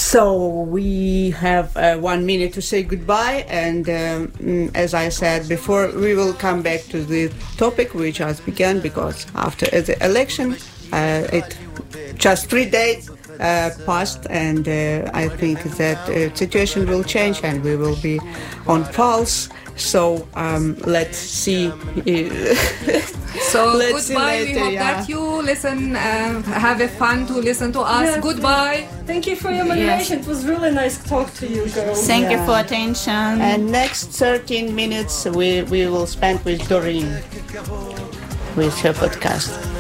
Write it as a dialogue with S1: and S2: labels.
S1: So we have 1 minute to say goodbye, and as I said before, we will come back to the topic which has begun, because after the election, it just 3 days passed, and I think that situation will change, and we will be on pulse. So let's see.
S2: So
S1: let's
S2: goodbye.
S1: See later,
S2: we hope that you listen, have a fun to listen to us.
S3: Yeah,
S2: Goodbye.
S3: Thank you for your moderation. It was really nice to talk to you girls.
S4: Thank you for attention.
S1: And next 13 minutes we will spend with Doreen with her podcast.